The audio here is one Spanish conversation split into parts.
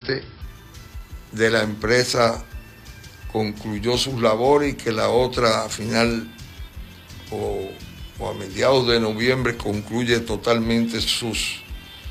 parte de la empresa concluyó sus labores y que la otra a final o a mediados de noviembre concluye totalmente sus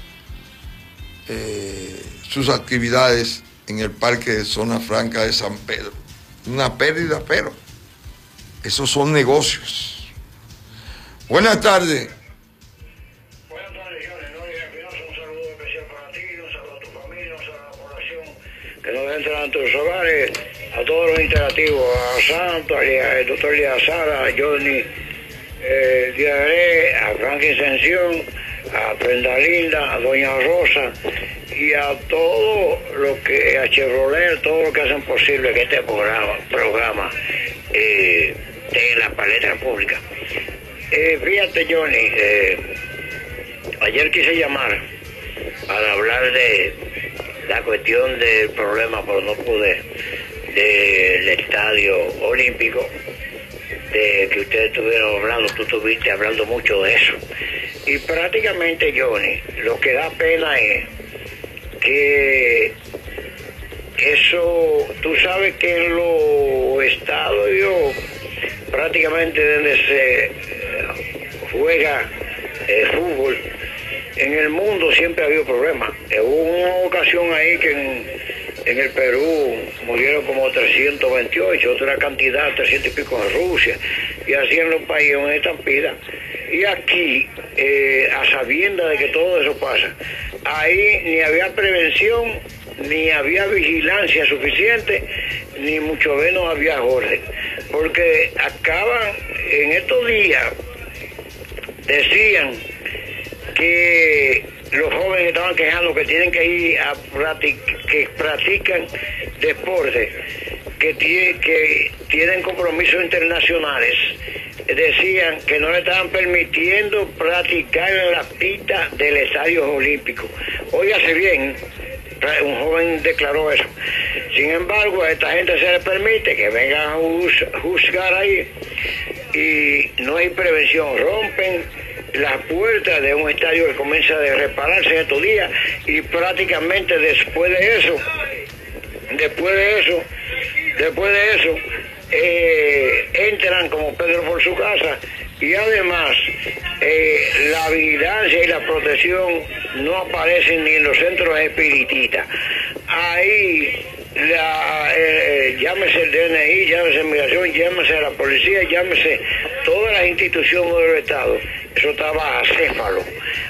actividades en el parque de Zona Franca de San Pedro. Una pérdida, pero esos son negocios. Buenas tardes. Buenas tardes, Johnny. Un saludo especial para ti, un saludo a tu familia, un saludo a la población que nos entra en tus hogares, a todos los interactivos, a Santos, al doctor Elías Sara, a Johnny Diaré, a Franklin Sención, a Prenda Linda, a Doña Rosa y a todo lo que, a Chevrolet, todo lo que hacen posible que este programa esté en la palestra pública. Fíjate, Johnny, ayer quise llamar para hablar de la cuestión del problema, pero no pude, del estadio olímpico, de que ustedes estuvieron hablando, tú estuviste hablando mucho de eso. Y prácticamente, Johnny, lo que da pena es que eso, tú sabes que en los estadios prácticamente donde se juega fútbol en el mundo siempre ha habido problemas. Hubo una ocasión ahí que en el Perú murieron como 328, otra cantidad, 300 y pico en Rusia, y así en los países, una estampida. Y aquí, a sabiendas de que todo eso pasa, ahí ni había prevención, ni había vigilancia suficiente, ni mucho menos había orden. Porque acaban, en estos días, decían que los jóvenes estaban quejando que tienen que ir a que practican deporte, que tienen compromisos internacionales. Decían que no le estaban permitiendo practicar en la pista del Estadio Olímpico. Óigase bien, un joven declaró eso. Sin embargo, a esta gente se le permite que vengan a juzgar ahí y no hay prevención. Rompen las puertas de un estadio que comienza a repararse en estos días y prácticamente después de eso, entran como Pedro por su casa y además la vigilancia y la protección no aparecen ni en los centros espiritistas. Ahí llámese el DNI, llámese Migración, llámese la policía, llámese todas las instituciones del Estado. Eso estaba acéfalo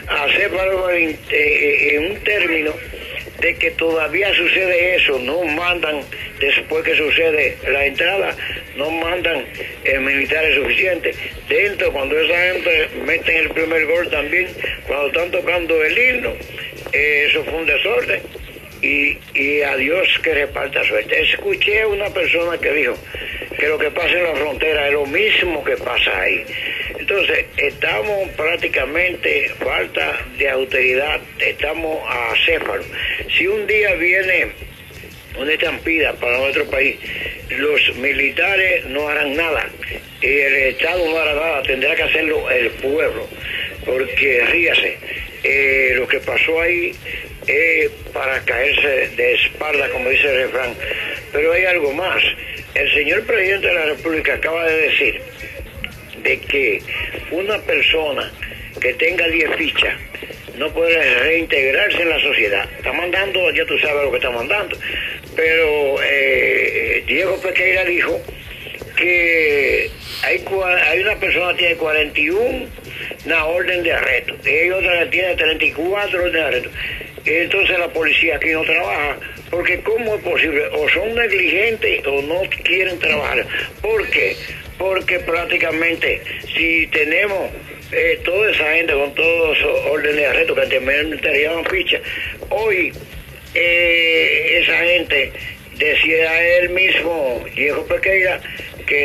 en un término de que todavía sucede eso, no mandan, después que sucede la entrada, no mandan militares suficientes. Dentro, cuando esa gente meten el primer gol también, cuando están tocando el himno, eso fue un desorden. Y a Dios que reparta suerte. Escuché a una persona que dijo que lo que pasa en la frontera es lo mismo que pasa ahí. Entonces, estamos prácticamente falta de autoridad, estamos a acéfalo. Si un día viene una estampida para nuestro país, los militares no harán nada, y el Estado no hará nada, tendrá que hacerlo el pueblo, porque ríase, lo que pasó ahí es para caerse de espalda, como dice el refrán. Pero hay algo más. El señor presidente de la República acaba de decir de que una persona que tenga 10 fichas no puede reintegrarse en la sociedad. Está mandando, ya tú sabes lo que está mandando, pero Diego Pequeira dijo que hay una persona que tiene 41 una orden de arresto, y hay otra que tiene 34 órdenes de arresto. Entonces la policía aquí no trabaja, porque ¿cómo es posible? O son negligentes o no quieren trabajar. ¿Por qué? Porque prácticamente si tenemos toda esa gente con todos esos órdenes de arresto que anteriormente le llaman ficha, hoy esa gente decía él mismo, Diego Pequeira, que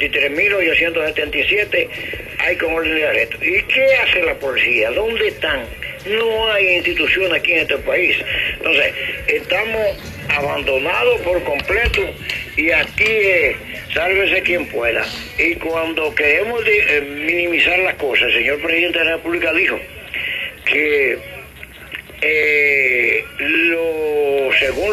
53.877 hay con orden de arresto. ¿Y qué hace la policía? ¿Dónde están? No hay institución aquí en este país. Entonces, estamos abandonados por completo y aquí sálvese quien pueda. Y cuando queremos minimizar las cosas, el señor presidente de la República dijo que según